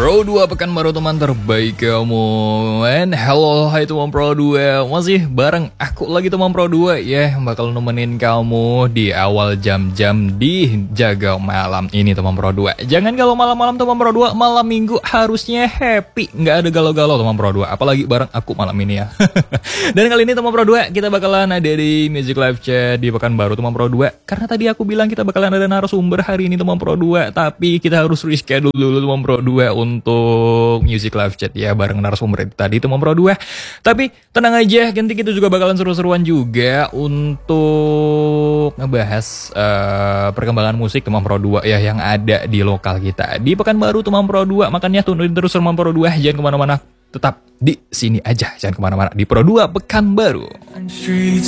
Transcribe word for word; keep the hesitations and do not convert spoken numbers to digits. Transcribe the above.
Pro dua Pekanbaru teman terbaik kamu. And hello, hai teman Pro dua. Masih bareng aku lagi teman Pro dua ya, yeah, bakal nemenin kamu di awal jam-jam di Jaga Malam ini teman Pro dua. Jangan galau malam-malam teman Pro dua, malam minggu harusnya happy, nggak ada galau-galau teman Pro dua, apalagi bareng aku malam ini ya. Dan kali ini teman Pro dua kita bakalan ada di Music Live Chat di Pekanbaru teman Pro dua. Karena tadi aku bilang kita bakalan ada narasumber hari ini teman Pro dua, tapi kita harus reschedule dulu teman Pro dua untuk Music Live Chat ya bareng narasumber itu tadi teman Pro dua. Tapi tenang aja, nanti kita juga bakalan seru-seruan juga untuk ngebahas uh, perkembangan musik teman Pro dua ya yang ada di lokal kita di Pekanbaru teman Pro dua. Makanya tungguin terus teman Pro dua, jangan kemana-mana, tetap di sini aja, jangan kemana-mana di Pro dua Pekanbaru.